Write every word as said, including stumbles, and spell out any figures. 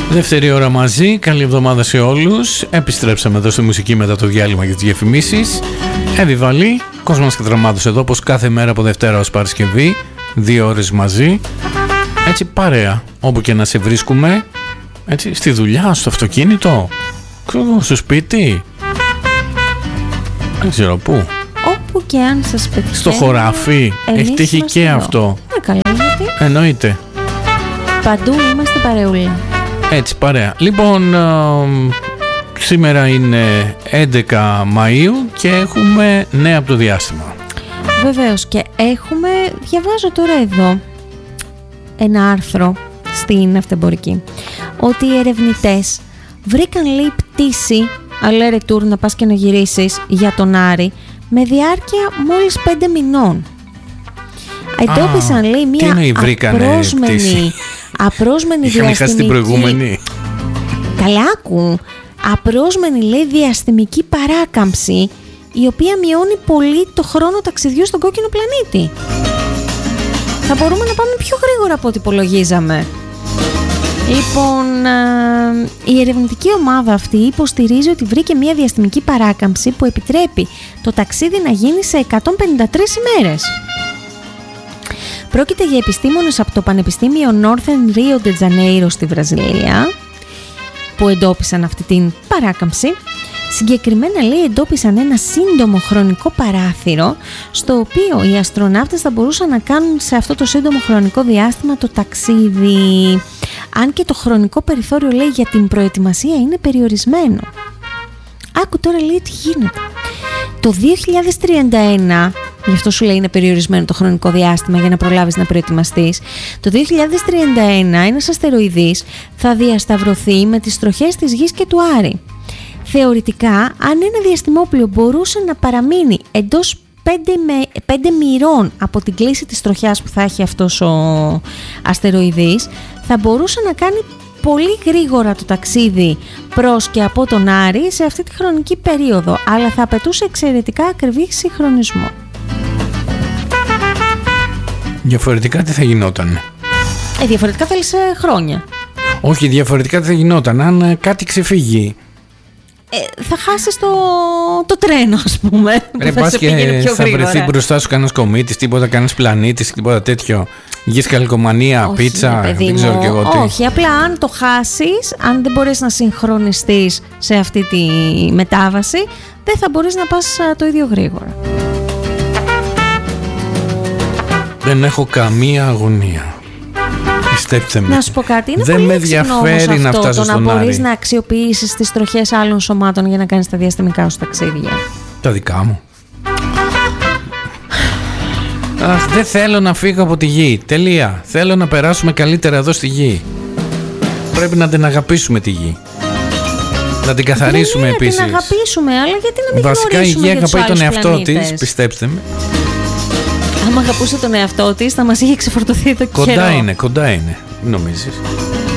Δεύτερη ώρα μαζί, καλή εβδομάδα σε όλους. Επιστρέψαμε εδώ στη μουσική μετά το διάλειμμα για τις διαφημίσεις. Εβιβαλή, Κόσμος Κατραμάτος εδώ, όπως κάθε μέρα από Δευτέρα ως Παρασκευή. Δύο ώρες μαζί. Έτσι παρέα, όπου και να σε βρίσκουμε. Έτσι, στη δουλειά, στο αυτοκίνητο, στο σπίτι. Δεν ξέρω πού. Όπου και αν σας πετυχαίνει. Στο χωράφι. Έχει τύχει και εδώ. Αυτό. Ε, καλά, γιατί. Εννοείται. Παντού είμαστε παρεούλα. Έτσι, παρέα. Λοιπόν, ε, σήμερα είναι έντεκα Μαΐου και έχουμε νέα από το διάστημα. Βεβαίως, και έχουμε, διαβάζω τώρα εδώ ένα άρθρο στην Αυτεμπορική, ότι οι ερευνητές βρήκαν, λέει, πτήση aller retour, να πας και να γυρίσεις, για τον Άρη με διάρκεια μόλις πέντε μηνών. Εντόπισαν, λέει, μία απρόσμενη, απρόσμενη Είχαμε διαστημική... χάσει την προηγούμενη. Καλά, άκου. Απρόσμενη, λέει, διαστημική παράκαμψη, η οποία μειώνει πολύ το χρόνο ταξιδιού στον κόκκινο πλανήτη. Θα μπορούμε να πάμε πιο γρήγορα από ό,τι υπολογίζαμε. Λοιπόν, α, η ερευνητική ομάδα αυτή υποστηρίζει ότι βρήκε μια διαστημική παράκαμψη που επιτρέπει το ταξίδι να γίνει σε εκατόν πενήντα τρεις ημέρες. Πρόκειται για επιστήμονες από το Πανεπιστήμιο Northern Rio de Janeiro στη Βραζιλία που εντόπισαν αυτή την παράκαμψη. Συγκεκριμένα, λέει, εντόπισαν ένα σύντομο χρονικό παράθυρο στο οποίο οι αστροναύτες θα μπορούσαν να κάνουν σε αυτό το σύντομο χρονικό διάστημα το ταξίδι. Αν και το χρονικό περιθώριο, λέει, για την προετοιμασία είναι περιορισμένο. Άκου τώρα, λέει, τι γίνεται. Το δύο χιλιάδες τριάντα ένα, γι' αυτό σου λέει είναι περιορισμένο το χρονικό διάστημα για να προλάβεις να προετοιμαστείς. Το δύο χιλιάδες τριάντα ένα ένας αστεροειδής θα διασταυρωθεί με τις τροχές της Γης και του Άρη. Θεωρητικά, αν ένα διαστημόπλοιο μπορούσε να παραμείνει εντός πέντε μοιρών από την κλίση της τροχιάς που θα έχει αυτός ο αστεροειδής, θα μπορούσε να κάνει πολύ γρήγορα το ταξίδι προς και από τον Άρη σε αυτή τη χρονική περίοδο, αλλά θα απαιτούσε εξαιρετικά ακριβή συγχρονισμό. Διαφορετικά τι θα γινόταν? Ε, διαφορετικά θέλει σε χρόνια. Όχι, διαφορετικά τι θα γινόταν αν κάτι ξεφύγει? Ε, θα χάσεις το, το τρένο, ας πούμε. Ρε, θα πας και θα βρεθεί μπροστά σου κανένας κομίτης, τίποτα, κανένας πλανήτης, τίποτα τέτοιο. Γης καλκομανία, όχι, πίτσα, παιδί δεν ξέρω μου, και εγώ τι. Όχι, απλά αν το χάσεις, αν δεν μπορείς να συγχρονιστείς σε αυτή τη μετάβαση, δεν θα μπορείς να πας το ίδιο γρήγορα. Δεν έχω καμία αγωνία. Πιστέψτε με. Να σου πω κάτι, είναι δεν πολύ με ενδιαφέρει αυτό, να φτάσω το στον να Άρη. μπορείς να αξιοποιήσεις τις τροχές άλλων σωμάτων για να κάνεις τα διαστημικά σου ταξίδια. Τα δικά μου. Αχ, δεν θέλω να φύγω από τη γη. Τελεία. Θέλω να περάσουμε καλύτερα εδώ στη γη. Πρέπει να την αγαπήσουμε τη γη. Να την καθαρίσουμε επίσης. Να την αγαπήσουμε, αλλά γιατί να μην βασικά η γη αγαπάει τον εαυτό πλανήτες. της, πιστέψτε με. Άμα αγαπούσε τον εαυτό της, θα μας είχε ξεφορτωθεί εδώ και Κοντά καιρό. είναι, κοντά είναι. Νομίζεις?